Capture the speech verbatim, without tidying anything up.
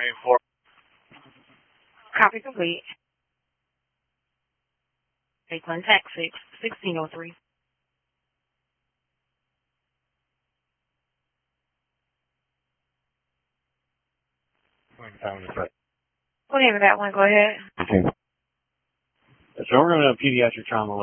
nine four. Copy complete. Lakeland Taxi, sixteen oh three. Whatever that one, go ahead. Okay. So we're going to pediatric trauma